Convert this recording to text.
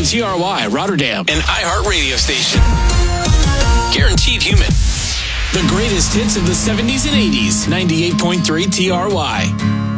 WTRY Rotterdam, an iHeart radio station. Guaranteed human. The greatest hits of the 70s and 80s. 98.3 TRY.